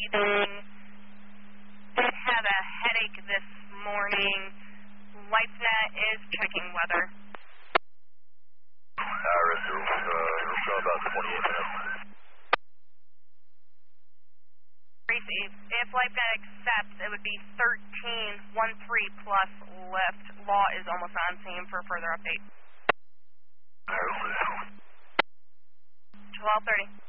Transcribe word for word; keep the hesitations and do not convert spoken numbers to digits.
anything. Did have a headache this morning. LifeNet is checking weather. Iris, it'll, uh, it'll show about twenty-eight minutes. Tracy, if LifeNet accepts, it would be thirteen one three plus lift. Law is almost on scene for further update. Iris, twelve thirty.